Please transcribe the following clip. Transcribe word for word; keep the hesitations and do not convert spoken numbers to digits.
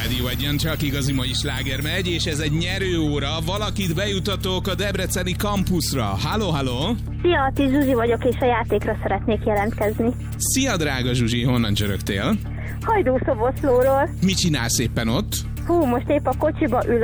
Rádió Egyen csak igazi mai sláger megy, és ez egy nyerőóra. Valakit bejutatok a debreceni kampuszra. Halló, halló! Szia, Ati Zsuzsi vagyok, és a játékra szeretnék jelentkezni. Szia, drága Zsuzsi, honnan csörögtél? Hajdú Szoboszlóról. Mit csinálsz éppen ott? Hú, most épp a kocsiba ülök.